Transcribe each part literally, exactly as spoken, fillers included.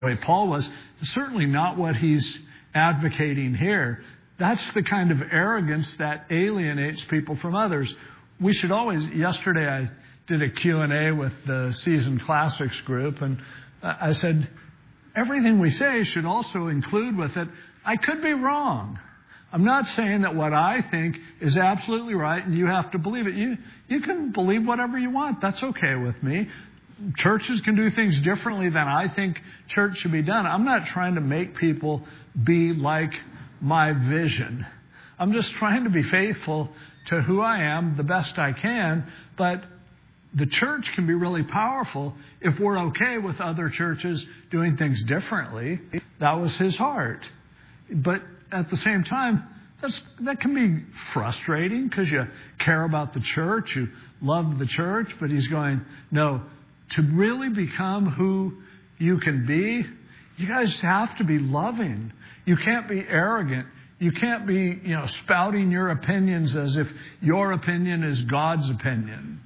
way Paul was. Certainly not what he's advocating here. That's the kind of arrogance that alienates people from others. We should always, yesterday I did a Q and A with the Seasoned Classics group, and I said, everything we say should also include with it, I could be wrong. I'm not saying that what I think is absolutely right and you have to believe it. You, you can believe whatever you want. That's okay with me. Churches can do things differently than I think church should be done. I'm not trying to make people be like my vision. I'm just trying to be faithful to who I am the best I can. But the church can be really powerful if we're okay with other churches doing things differently. That was his heart. But at the same time, that's, that can be frustrating because you care about the church, you love the church, but he's going, no, to really become who you can be, you guys have to be loving. You can't be arrogant. You can't be, you know, spouting your opinions as if your opinion is God's opinion.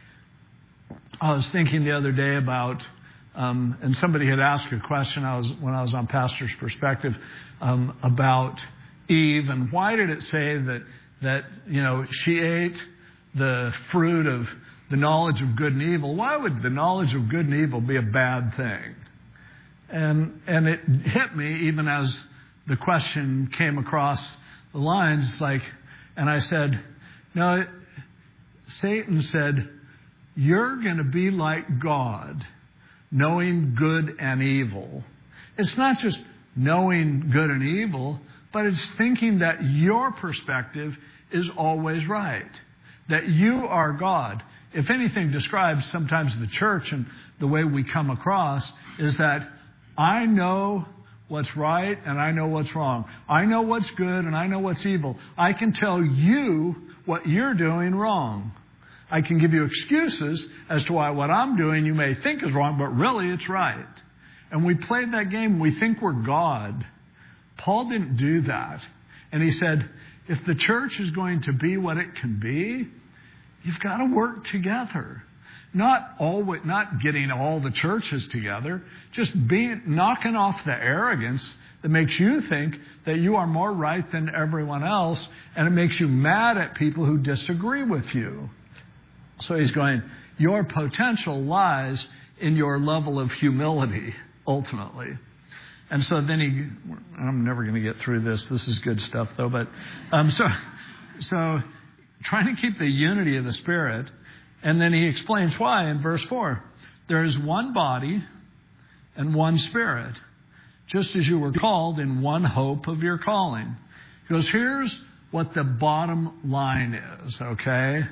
I was thinking the other day about, um, and somebody had asked a question I was when I was on Pastor's Perspective um, about Eve, and why did it say that that you know she ate the fruit of the knowledge of good and evil? Why would the knowledge of good and evil be a bad thing? And and it hit me even as the question came across the lines. It's like, and I said, no, Satan said, you're going to be like God, knowing good and evil. It's not just knowing good and evil, but it's thinking that your perspective is always right, that you are God. If anything describes sometimes the church and the way we come across is that I know what's right and I know what's wrong. I know what's good and I know what's evil. I can tell you what you're doing wrong. I can give you excuses as to why what I'm doing you may think is wrong, but really it's right. And we played that game. We think we're God. Paul didn't do that. And he said, if the church is going to be what it can be, you've got to work together. Not always, not getting all the churches together, just being, knocking off the arrogance that makes you think that you are more right than everyone else, and it makes you mad at people who disagree with you. So he's going, your potential lies in your level of humility, ultimately. And so then he, I'm never going to get through this. This is good stuff, though. But um, so, so trying to keep the unity of the Spirit. And then he explains why in verse four. There is one body and one Spirit, just as you were called in one hope of your calling. He goes, here's what the bottom line is, okay?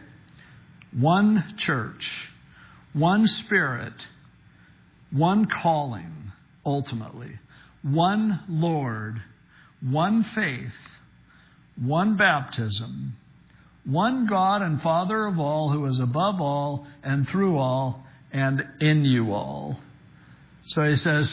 One church, one Spirit, one calling, ultimately. One Lord, one faith, one baptism, one God and Father of all, who is above all and through all and in you all. So he says,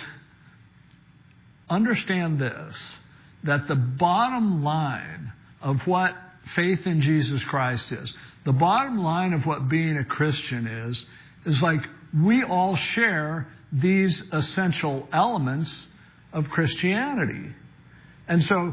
understand this, that the bottom line of what faith in Jesus Christ is, the bottom line of what being a Christian is, is like we all share these essential elements of Christianity. And so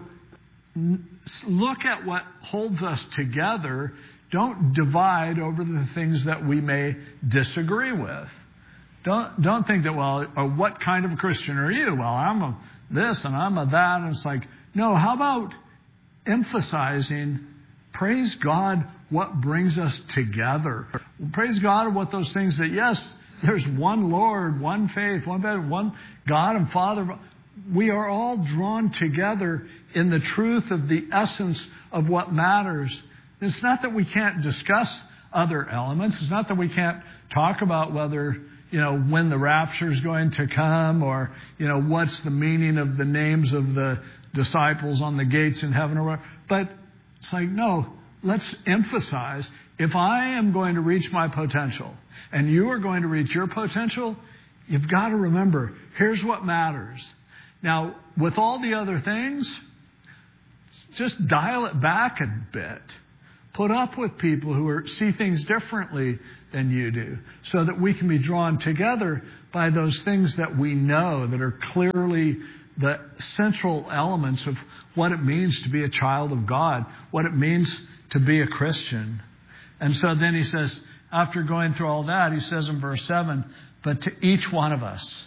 look at what holds us together. Don't divide over the things that we may disagree with. Don't don't think that, well, oh, what kind of a Christian are you? Well, I'm a this and I'm a that. And it's like, no, how about emphasizing, praise God, what brings us together. Praise God what those things that, yes, there's one Lord, one faith, one better, one God and Father. We are all drawn together in the truth of the essence of what matters. It's not that we can't discuss other elements. It's not that we can't talk about whether, you know, when the rapture is going to come, or, you know, what's the meaning of the names of the disciples on the gates in heaven or whatever. But it's like, no, let's emphasize, if I am going to reach my potential and you are going to reach your potential, you've got to remember, here's what matters. Now, with all the other things, just dial it back a bit. Put up with people who are, see things differently than you do, so that we can be drawn together by those things that we know that are clearly the central elements of what it means to be a child of God, what it means to be a Christian. And so then he says, after going through all that, he says in verse seven, but to each one of us,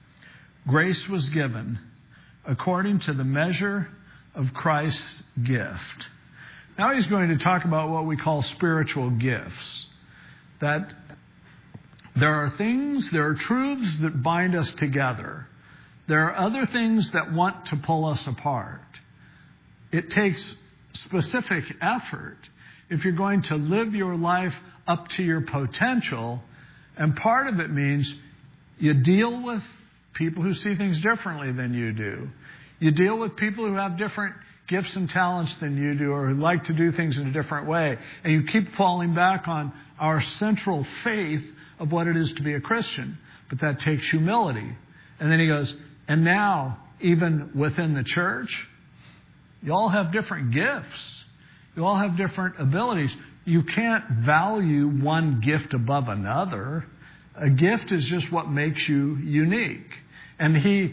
grace was given according to the measure of Christ's gift. Now he's going to talk about what we call spiritual gifts. That there are things, there are truths that bind us together. There are other things that want to pull us apart. It takes specific effort if you're going to live your life up to your potential. And part of it means you deal with people who see things differently than you do. You deal with people who have different gifts and talents than you do, or who like to do things in a different way. And you keep falling back on our central faith of what it is to be a Christian. But that takes humility. And then he goes, and now, even within the church, you all have different gifts. You all have different abilities. You can't value one gift above another. A gift is just what makes you unique. And he,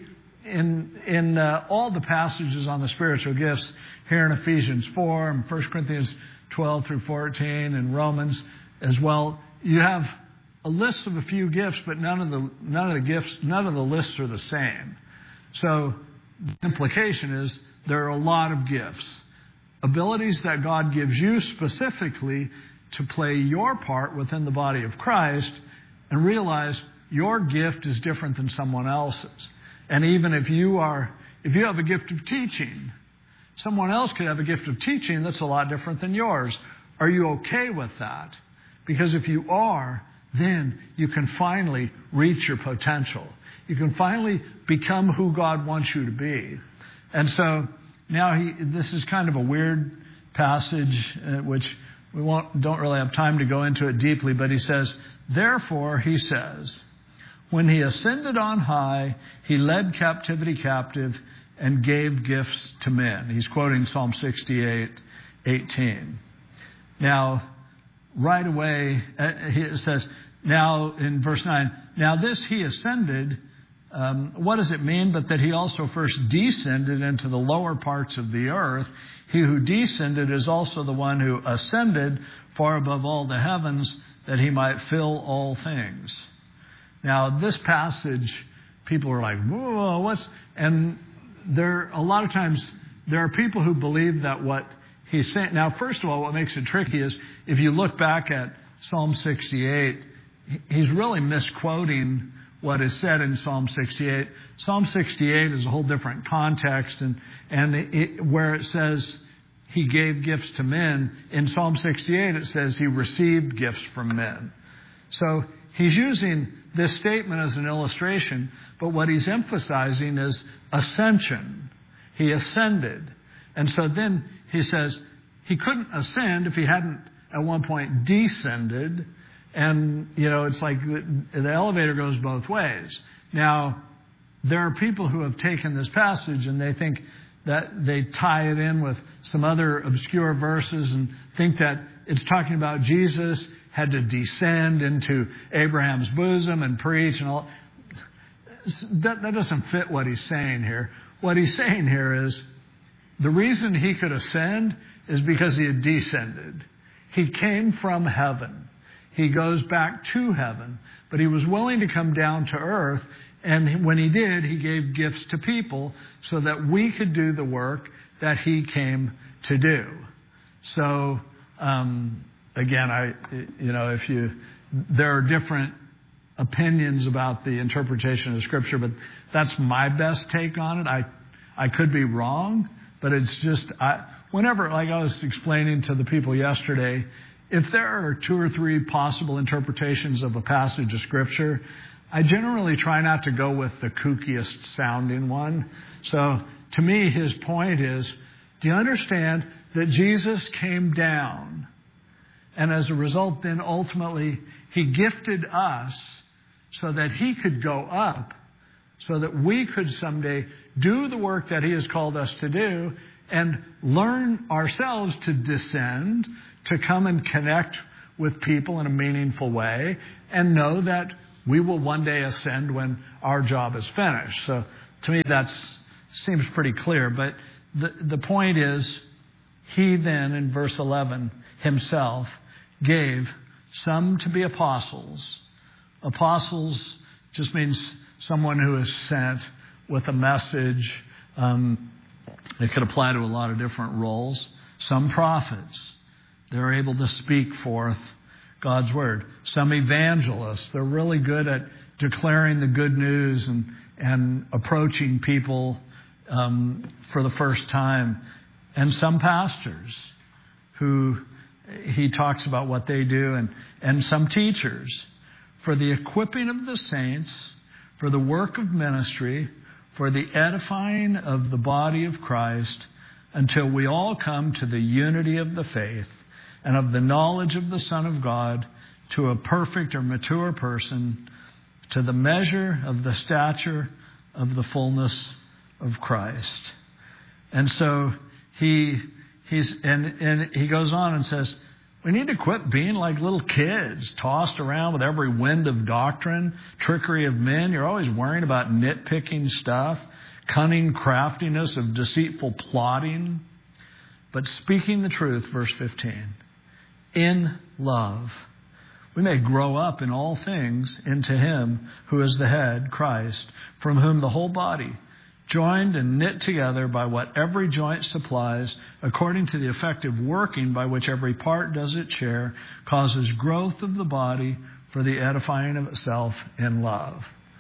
in in uh, all the passages on the spiritual gifts, here in Ephesians four and First Corinthians twelve through fourteen and Romans as well, you have a list of a few gifts, but none of the none of the gifts, none of the lists are the same. So the implication is there are a lot of gifts, abilities that God gives you specifically to play your part within the body of Christ, and realize your gift is different than someone else's. And even if you are, if you have a gift of teaching, someone else could have a gift of teaching that's a lot different than yours. Are you okay with that? Because if you are, then you can finally reach your potential. You can finally become who God wants you to be. And so now he, this is kind of a weird passage, uh, which we won't, don't really have time to go into it deeply, but he says, therefore, he says, when he ascended on high, he led captivity captive and gave gifts to men. He's quoting Psalm sixty-eight eighteen. Now, right away, it says, now in verse nine, now this he ascended, um, what does it mean? But that he also first descended into the lower parts of the earth. He who descended is also the one who ascended far above all the heavens, that he might fill all things. Now, this passage, people are like, whoa, what's... And there, a lot of times, there are people who believe that what he's saying... Now, first of all, what makes it tricky is, if you look back at Psalm sixty-eight, he's really misquoting what is said in Psalm sixty-eight. Psalm sixty-eight is a whole different context, and, and it, where it says he gave gifts to men, in Psalm sixty-eight it says he received gifts from men. So he's using this statement as an illustration, but what he's emphasizing is ascension. He ascended. And so then he says he couldn't ascend if he hadn't at one point descended. And, you know, it's like the, the elevator goes both ways. Now, there are people who have taken this passage and they think that they tie it in with some other obscure verses and think that it's talking about Jesus had to descend into Abraham's bosom and preach and all. That, that doesn't fit what he's saying here. What he's saying here is the reason he could ascend is because he had descended. He came from heaven. He goes back to heaven, but he was willing to come down to earth. And when he did, he gave gifts to people so that we could do the work that he came to do. So, um, again, I, you know, if you, there are different opinions about the interpretation of Scripture, but that's my best take on it. I, I could be wrong, but it's just, I, whenever, like I was explaining to the people yesterday, if there are two or three possible interpretations of a passage of Scripture, I generally try not to go with the kookiest sounding one. So to me, his point is, do you understand that Jesus came down, and as a result then ultimately he gifted us so that he could go up, so that we could someday do the work that he has called us to do, and learn ourselves to descend, to come and connect with people in a meaningful way, and know that we will one day ascend when our job is finished. So to me, that seems pretty clear. But the, the point is, he then, in verse eleven, himself gave some to be apostles. Apostles just means someone who is sent with a message. Um, it could apply to a lot of different roles. Some prophets. They're able to speak forth God's word. Some evangelists. They're really good at declaring the good news and, and approaching people um, for the first time. And some pastors who he talks about what they do. And, and some teachers for the equipping of the saints, for the work of ministry, for the edifying of the body of Christ, until we all come to the unity of the faith and of the knowledge of the Son of God, to a perfect or mature person, to the measure of the stature of the fullness of Christ. And so he he's and, and he goes on and says, we need to quit being like little kids, tossed around with every wind of doctrine, trickery of men. You're always worrying about nitpicking stuff, cunning craftiness of deceitful plotting, but speaking the truth, verse fifteen, in love, we may grow up in all things into him who is the head, Christ, from whom the whole body, joined and knit together by what every joint supplies, according to the effective working by which every part does its share, causes growth of the body for the edifying of itself in love.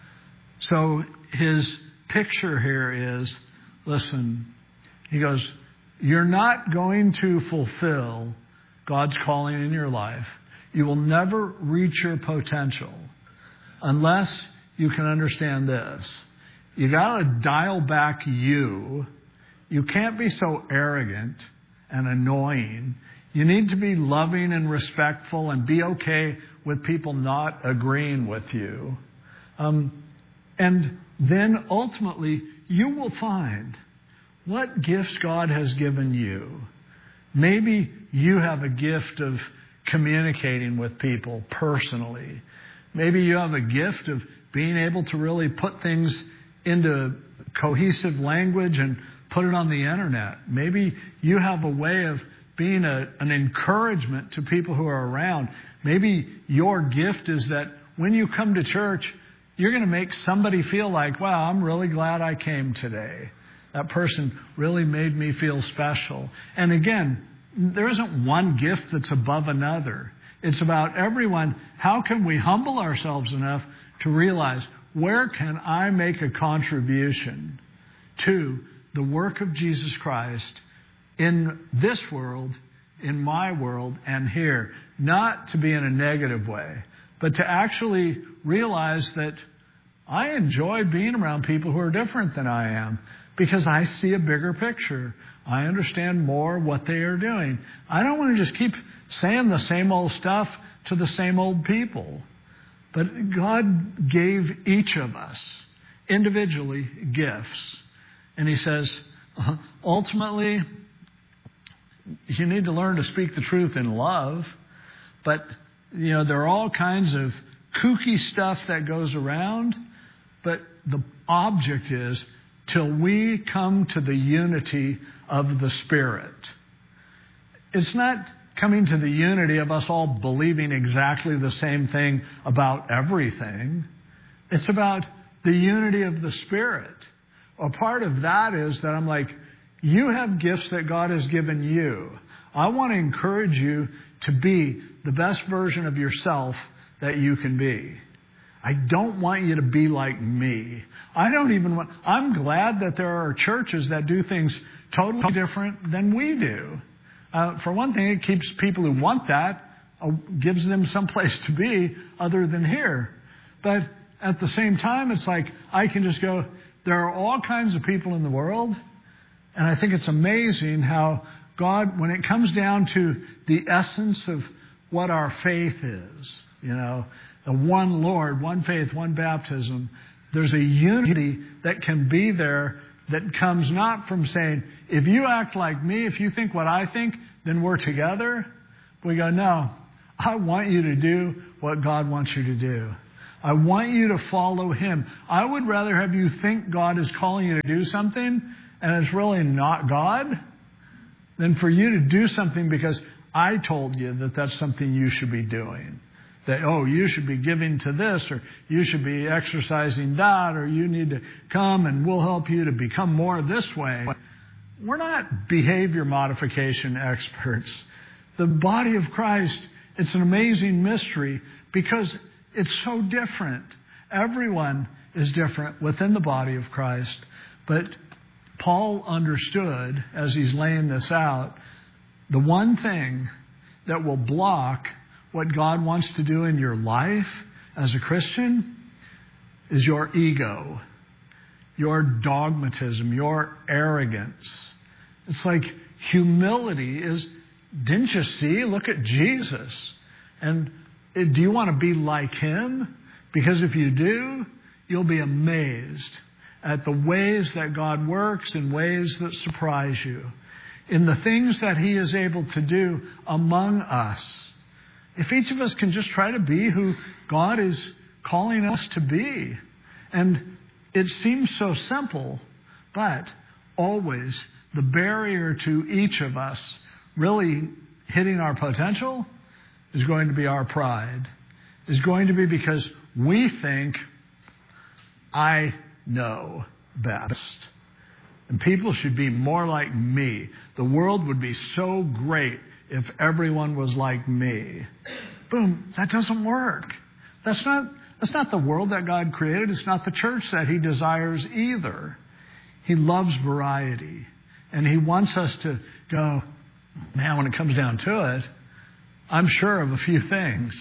So his picture here is, listen, he goes, you're not going to fulfill God's calling in your life. You will never reach your potential unless you can understand this. You got to dial back you. You can't be so arrogant and annoying. You need to be loving and respectful and be okay with people not agreeing with you. Um, and then ultimately, you will find what gifts God has given you. Maybe you have a gift of communicating with people personally. Maybe you have a gift of being able to really put things into cohesive language and put it on the internet. Maybe you have a way of being a, an encouragement to people who are around. Maybe your gift is that when you come to church, you're going to make somebody feel like, wow, I'm really glad I came today. That person really made me feel special. And again, there isn't one gift that's above another. It's about everyone. How can we humble ourselves enough to realize, where can I make a contribution to the work of Jesus Christ in this world, in my world, and here? Not to be in a negative way, but to actually realize that I enjoy being around people who are different than I am because I see a bigger picture. I understand more what they are doing. I don't want to just keep saying the same old stuff to the same old people. But God gave each of us individually gifts. And he says, ultimately, you need to learn to speak the truth in love. But, you know, there are all kinds of kooky stuff that goes around. But the object is till we come to the unity of the Spirit. It's not coming to the unity of us all believing exactly the same thing about everything. It's about the unity of the Spirit. A part of that is that I'm like, you have gifts that God has given you. I want to encourage you to be the best version of yourself that you can be. I don't want you to be like me. I don't even want, I'm glad that there are churches that do things totally different than we do. Uh, for one thing, it keeps people who want that, uh, gives them some place to be other than here. But at the same time, it's like I can just go, there are all kinds of people in the world. And I think it's amazing how God, when it comes down to the essence of what our faith is, you know, the one Lord, one faith, one baptism, there's a unity that can be there that comes not from saying, if you act like me, if you think what I think, then we're together. We go, no, I want you to do what God wants you to do. I want you to follow Him. I would rather have you think God is calling you to do something and it's really not God than for you to do something because I told you that that's something you should be doing. That, oh, you should be giving to this, or you should be exercising that, or you need to come and we'll help you to become more this way. We're not behavior modification experts. The body of Christ, it's an amazing mystery because it's so different. Everyone is different within the body of Christ. But Paul understood, as he's laying this out, the one thing that will block what God wants to do in your life as a Christian is your ego, your dogmatism, your arrogance. It's like humility is, didn't you see? Look at Jesus. And do you want to be like Him? Because if you do, you'll be amazed at the ways that God works in ways that surprise you, in the things that He is able to do among us. If each of us can just try to be who God is calling us to be. And it seems so simple, but always the barrier to each of us really hitting our potential is going to be our pride. Is going to be because we think, I know best. And people should be more like me. The world would be so great if everyone was like me. Boom, that doesn't work. That's not, that's not the world that God created. It's not the church that He desires either. He loves variety. And He wants us to go, man, when it comes down to it, I'm sure of a few things.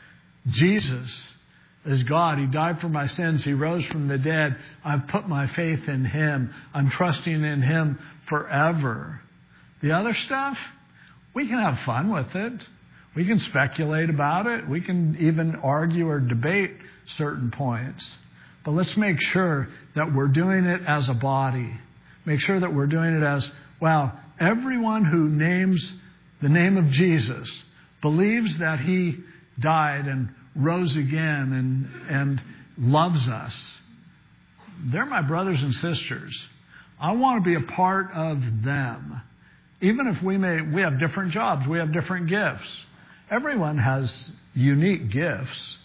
Jesus is God. He died for my sins. He rose from the dead. I've put my faith in Him. I'm trusting in Him forever. The other stuff, we can have fun with it. We can speculate about it. We can even argue or debate certain points. But let's make sure that we're doing it as a body. Make sure that we're doing it as, wow, everyone who names the name of Jesus believes that He died and rose again and, and loves us. They're my brothers and sisters. I want to be a part of them. Even if we may, we have different jobs, we have different gifts. Everyone has unique gifts.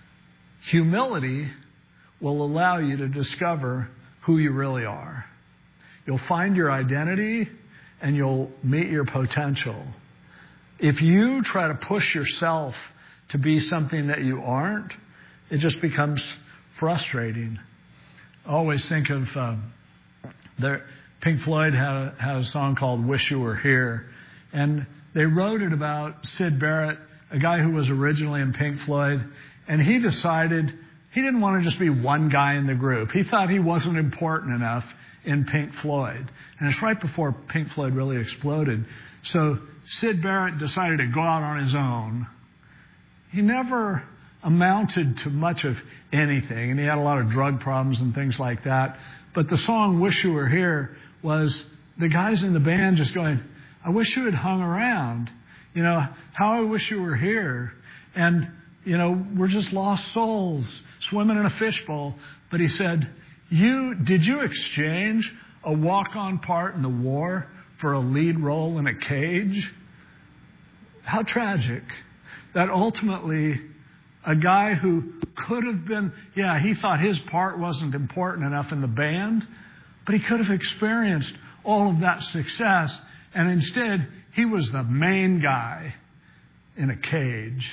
Humility will allow you to discover who you really are. You'll find your identity and you'll meet your potential. If you try to push yourself to be something that you aren't, it just becomes frustrating. I always think of uh, their, Pink Floyd had a, had a song called Wish You Were Here. And they wrote it about Syd Barrett, a guy who was originally in Pink Floyd. And he decided he didn't want to just be one guy in the group. He thought he wasn't important enough in Pink Floyd. And it's right before Pink Floyd really exploded. So Syd Barrett decided to go out on his own. He never amounted to much of anything. And he had a lot of drug problems and things like that. But the song Wish You Were Here was the guys in the band just going, I wish you had hung around. You know, how I wish you were here. And, you know, we're just lost souls swimming in a fishbowl. But he said, you, did you exchange a walk-on part in the war for a lead role in a cage? How tragic that ultimately a guy who could have been, yeah, he thought his part wasn't important enough in the band, but he could have experienced all of that success. And instead, he was the main guy in a cage.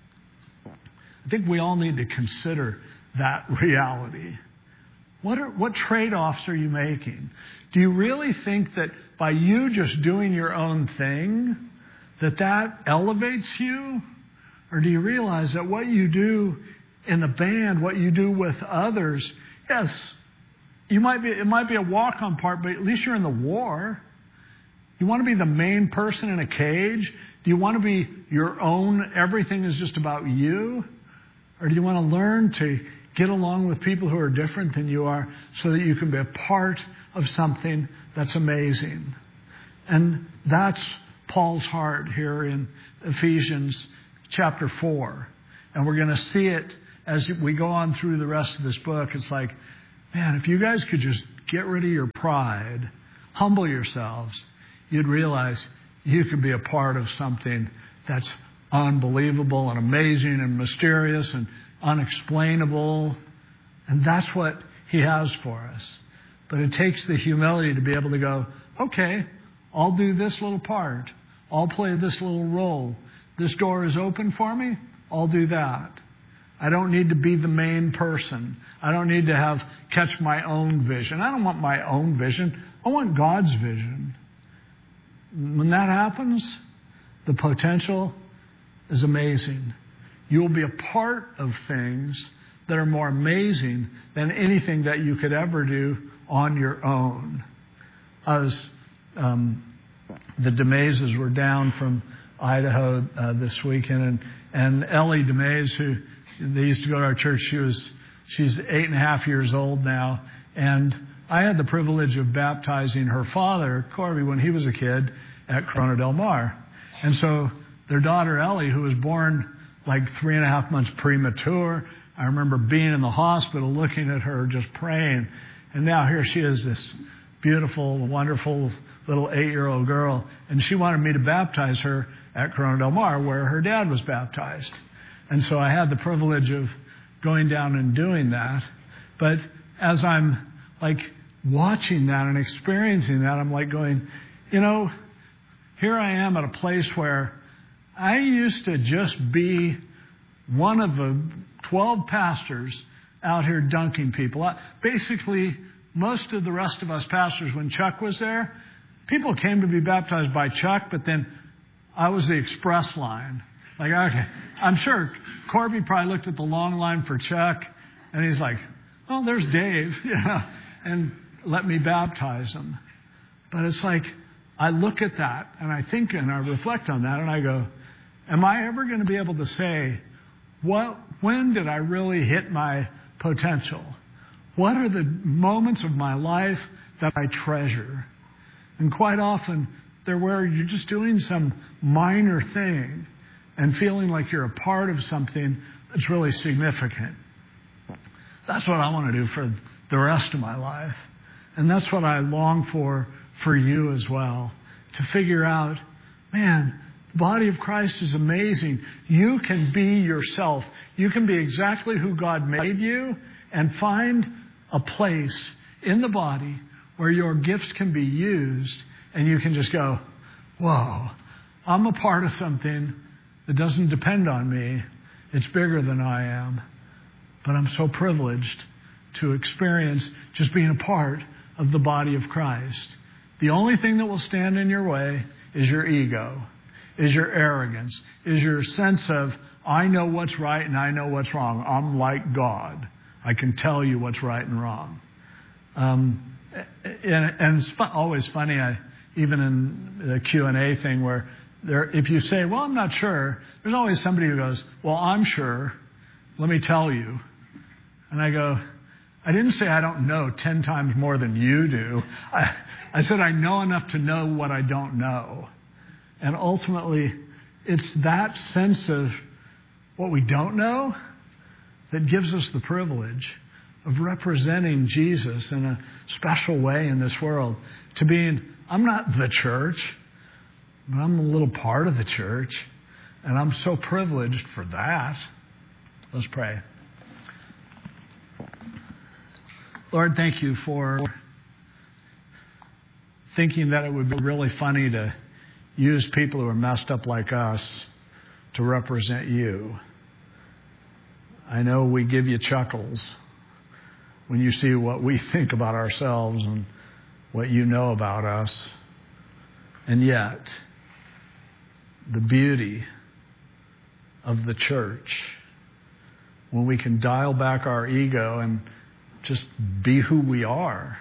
I think we all need to consider that reality. What are, what trade-offs are you making? Do you really think that by you just doing your own thing, that that elevates you? Or do you realize that what you do in the band, what you do with others, yes, you might be, it might be a walk-on part, but at least you're in the war. You want to be the main person in a cage? Do you want to be your own, everything is just about you? Or do you want to learn to Get along with people who are different than you are so that you can be a part of something that's amazing. And that's Paul's heart here in Ephesians chapter four. And we're going to see it as we go on through the rest of this book. It's like, man, if you guys could just get rid of your pride, humble yourselves, you'd realize you could be a part of something that's unbelievable and amazing and mysterious and unexplainable. And that's what he has for us. But it takes the humility to be able to go, okay, I'll do this little part. I'll play this little role. This door is open for me. I'll do that. I don't need to be the main person. I don't need to have catch my own vision. I don't want my own vision. I want God's vision. When that happens, the potential is amazing. You will be a part of things that are more amazing than anything that you could ever do on your own. As um, the DeMazes were down from Idaho uh, this weekend, and, and Ellie DeMaze, who they used to go to our church, she was she's eight and a half years old now, and I had the privilege of baptizing her father, Corby, when he was a kid at Corona Del Mar. And so their daughter Ellie, who was born like three and a half months premature, I remember being in the hospital looking at her, just praying. And now here she is, this beautiful, wonderful little eight-year-old girl. And she wanted me to baptize her at Corona Del Mar, where her dad was baptized. And so I had the privilege of going down and doing that. But as I'm like watching that and experiencing that, I'm like going, you know, here I am at a place where I used to just be one of the twelve pastors out here dunking people. I, basically, most of the rest of us pastors, when Chuck was there, people came to be baptized by Chuck, but then I was the express line. Like, okay, I'm sure Corby probably looked at the long line for Chuck, and he's like, oh, there's Dave, yeah, and let me baptize him. But it's like, I look at that, and I think, and I reflect on that, and I go, am I ever going to be able to say, what, when did I really hit my potential? What are the moments of my life that I treasure? And quite often, they're where you're just doing some minor thing and feeling like you're a part of something that's really significant. That's what I want to do for the rest of my life. And that's what I long for for you as well. To figure out, man, the body of Christ is amazing. You can be yourself. You can be exactly who God made you and find a place in the body where your gifts can be used and you can just go, whoa, I'm a part of something that doesn't depend on me. It's bigger than I am. But I'm so privileged to experience just being a part of the body of Christ. The only thing that will stand in your way is your ego, is your arrogance, is your sense of, I know what's right and I know what's wrong. I'm like God. I can tell you what's right and wrong. Um, and, and it's always funny, I, even in the Q and A thing where there, if you say, well, I'm not sure, there's always somebody who goes, well, I'm sure. Let me tell you. And I go, I didn't say I don't know ten times more than you do. I, I said I know enough to know what I don't know. And ultimately, it's that sense of what we don't know that gives us the privilege of representing Jesus in a special way in this world. To being, I'm not the church, but I'm a little part of the church. And I'm so privileged for that. Let's pray. Lord, thank you for thinking that it would be really funny to use people who are messed up like us to represent you. I know we give you chuckles when you see what we think about ourselves and what you know about us. And yet, the beauty of the church, when we can dial back our ego and just be who we are,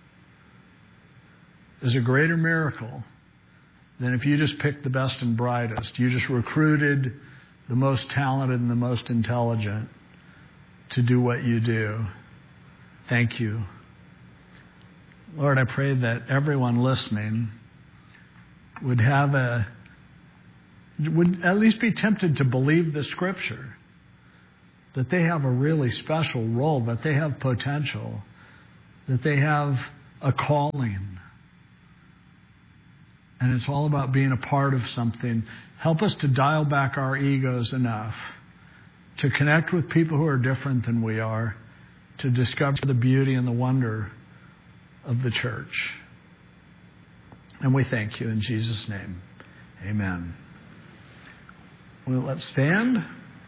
is a greater miracle than if you just picked the best and brightest. You just recruited the most talented and the most intelligent to do what you do. Thank you. Lord, I pray that everyone listening would have a, would at least be tempted to believe the Scripture, that they have a really special role, that they have potential, that they have a calling. And it's all about being a part of something. Help us to dial back our egos enough to connect with people who are different than we are, to discover the beauty and the wonder of the church. And we thank you in Jesus' name. Amen. Well, let's stand.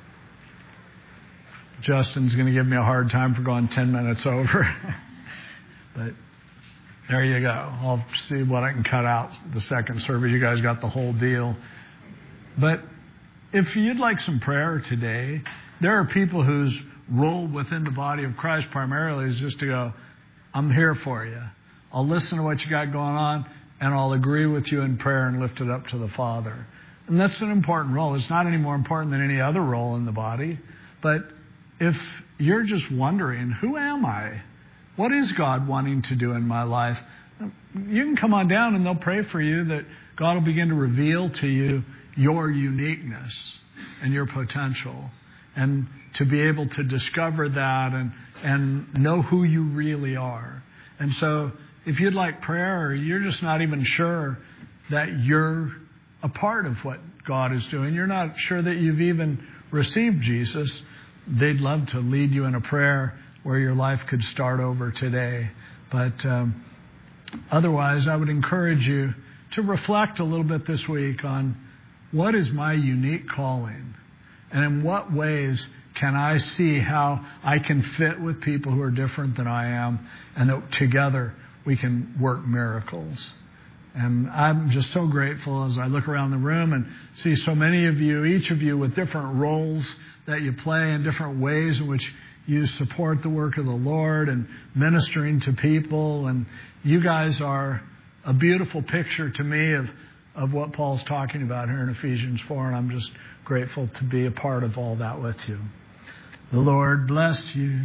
Justin's going to give me a hard time for going ten minutes over. But there you go. I'll see what I can cut out the second service. You guys got the whole deal. But if you'd like some prayer today, there are people whose role within the body of Christ primarily is just to go, I'm here for you. I'll listen to what you got going on, and I'll agree with you in prayer and lift it up to the Father. And that's an important role. It's not any more important than any other role in the body. But if you're just wondering, who am I? What is God wanting to do in my life? You can come on down and they'll pray for you that God will begin to reveal to you your uniqueness and your potential, and to be able to discover that and, and know who you really are. And so if you'd like prayer, or you're just not even sure that you're a part of what God is doing, you're not sure that you've even received Jesus, they'd love to lead you in a prayer where your life could start over today. But um, otherwise, I would encourage you to reflect a little bit this week on what is my unique calling, and in what ways can I see how I can fit with people who are different than I am, and that together we can work miracles. And I'm just so grateful as I look around the room and see so many of you, each of you with different roles that you play in different ways in which you support the work of the Lord and ministering to people. And you guys are a beautiful picture to me of, of what Paul's talking about here in Ephesians four. And I'm just grateful to be a part of all that with you. The Lord bless you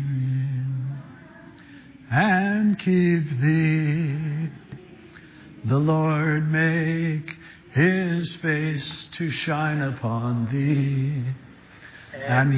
and keep thee. The Lord make His face to shine upon thee and